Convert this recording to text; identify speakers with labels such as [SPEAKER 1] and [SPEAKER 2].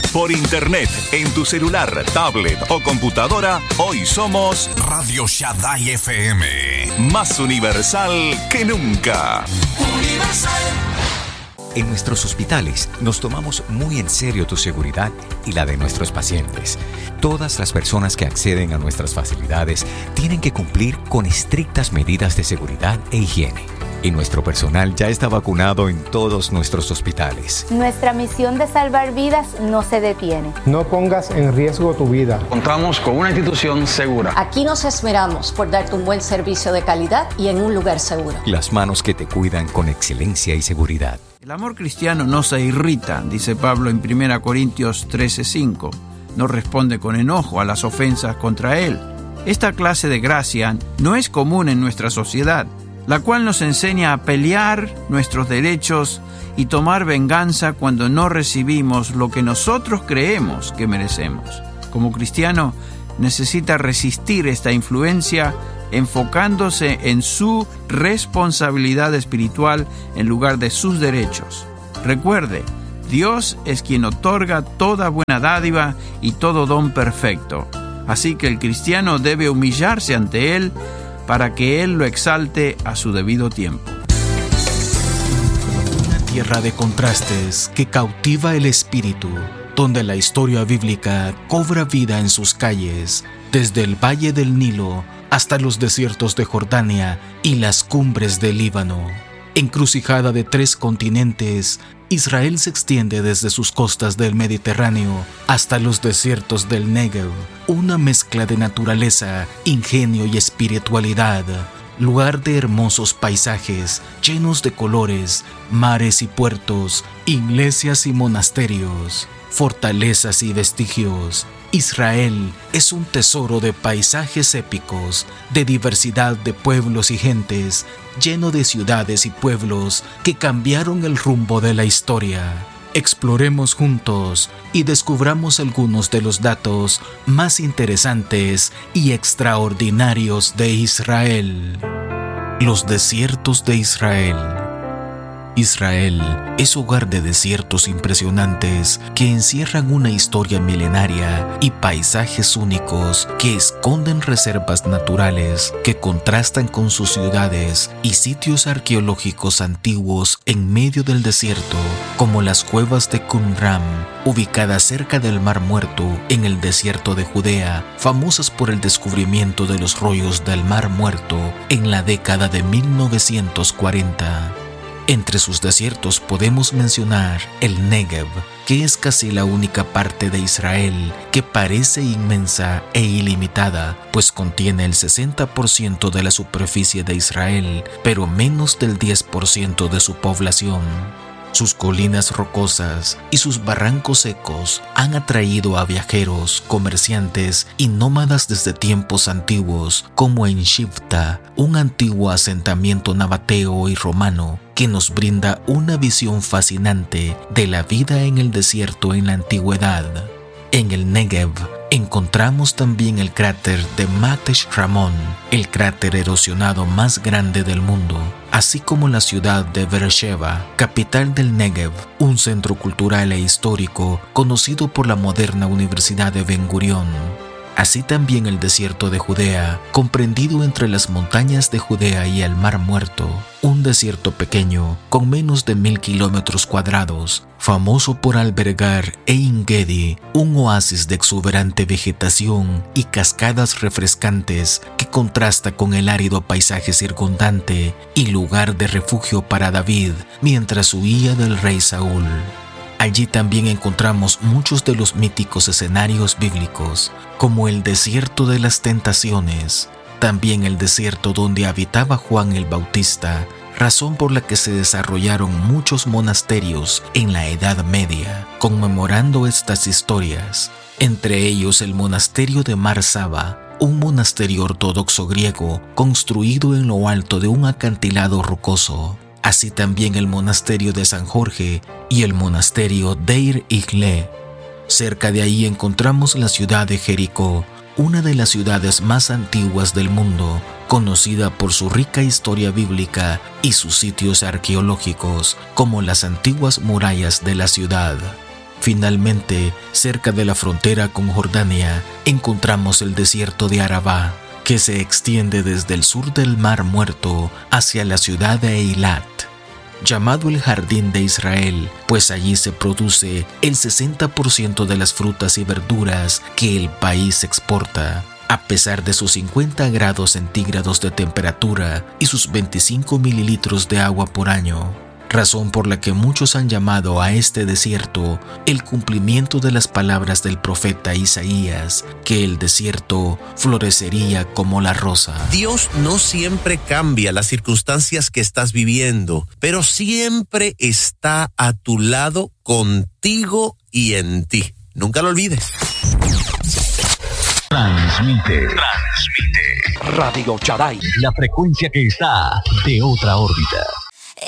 [SPEAKER 1] Por internet, en tu celular, tablet o computadora, hoy somos Radio Shaddai FM. Más universal que nunca. Universal.
[SPEAKER 2] En nuestros hospitales nos tomamos muy en serio tu seguridad y la de nuestros pacientes. Todas las personas que acceden a nuestras facilidades tienen que cumplir con estrictas medidas de seguridad e higiene. Y nuestro personal ya está vacunado en todos nuestros hospitales.
[SPEAKER 3] Nuestra misión de salvar vidas no se detiene.
[SPEAKER 4] No pongas en riesgo tu vida.
[SPEAKER 5] Contamos con una institución segura.
[SPEAKER 6] Aquí nos esmeramos por darte un buen servicio de calidad y en un lugar seguro.
[SPEAKER 2] Las manos que te cuidan con excelencia y seguridad.
[SPEAKER 7] El amor cristiano no se irrita, dice Pablo en 1 Corintios 13:5. No responde con enojo a las ofensas contra él. Esta clase de gracia no es común en nuestra sociedad, la cual nos enseña a pelear nuestros derechos y tomar venganza cuando no recibimos lo que nosotros creemos que merecemos. Como cristiano, necesita resistir esta influencia enfocándose en su responsabilidad espiritual en lugar de sus derechos. Recuerde, Dios es quien otorga toda buena dádiva y todo don perfecto. Así que el cristiano debe humillarse ante Él para que Él lo exalte a su debido tiempo.
[SPEAKER 8] Una tierra de contrastes que cautiva el espíritu, donde la historia bíblica cobra vida en sus calles, desde el valle del Nilo hasta los desiertos de Jordania y las cumbres del Líbano. Encrucijada de 3 continentes, Israel se extiende desde sus costas del Mediterráneo hasta los desiertos del Negev, una mezcla de naturaleza, ingenio y espiritualidad, lugar de hermosos paisajes llenos de colores, mares y puertos, iglesias y monasterios, fortalezas y vestigios. Israel es un tesoro de paisajes épicos, de diversidad de pueblos y gentes, lleno de ciudades y pueblos que cambiaron el rumbo de la historia. Exploremos juntos y descubramos algunos de los datos más interesantes y extraordinarios de Israel. Los desiertos de Israel. Israel es hogar de desiertos impresionantes que encierran una historia milenaria y paisajes únicos que esconden reservas naturales que contrastan con sus ciudades y sitios arqueológicos antiguos en medio del desierto, como las cuevas de Qumran, ubicadas cerca del Mar Muerto en el desierto de Judea, famosas por el descubrimiento de los rollos del Mar Muerto en la década de 1940. Entre sus desiertos podemos mencionar el Negev, que es casi la única parte de Israel que parece inmensa e ilimitada, pues contiene el 60% de la superficie de Israel, pero menos del 10% de su población. Sus colinas rocosas y sus barrancos secos han atraído a viajeros, comerciantes y nómadas desde tiempos antiguos, como en Shifta, un antiguo asentamiento nabateo y romano que nos brinda una visión fascinante de la vida en el desierto en la antigüedad. En el Negev encontramos también el cráter de Matesh Ramon, el cráter erosionado más grande del mundo, así como la ciudad de Beersheba, capital del Negev, un centro cultural e histórico conocido por la moderna Universidad de Ben Gurión. Así también el desierto de Judea, comprendido entre las montañas de Judea y el Mar Muerto, un desierto pequeño con menos de 1000 kilómetros cuadrados, famoso por albergar Ein Gedi, un oasis de exuberante vegetación y cascadas refrescantes que contrasta con el árido paisaje circundante y lugar de refugio para David mientras huía del rey Saúl. Allí también encontramos muchos de los míticos escenarios bíblicos, como el desierto de las tentaciones, también el desierto donde habitaba Juan el Bautista, razón por la que se desarrollaron muchos monasterios en la Edad Media, conmemorando estas historias, entre ellos el monasterio de Mar Saba, un monasterio ortodoxo griego construido en lo alto de un acantilado rocoso. Así también el monasterio de San Jorge y el monasterio Deir Igle. Cerca de ahí encontramos la ciudad de Jericó, una de las ciudades más antiguas del mundo, conocida por su rica historia bíblica y sus sitios arqueológicos, como las antiguas murallas de la ciudad. Finalmente, cerca de la frontera con Jordania, encontramos el desierto de Arabá, que se extiende desde el sur del Mar Muerto hacia la ciudad de Eilat, llamado el Jardín de Israel, pues allí se produce el 60% de las frutas y verduras que el país exporta. A pesar de sus 50 grados centígrados de temperatura y sus 25 mililitros de agua por año, razón por la que muchos han llamado a este desierto el cumplimiento de las palabras del profeta Isaías, que el desierto florecería como la rosa.
[SPEAKER 9] Dios no siempre cambia las circunstancias que estás viviendo, pero siempre está a tu lado, contigo y en ti. Nunca lo olvides.
[SPEAKER 1] Transmite Radio Shaddai, la frecuencia que está de otra órbita.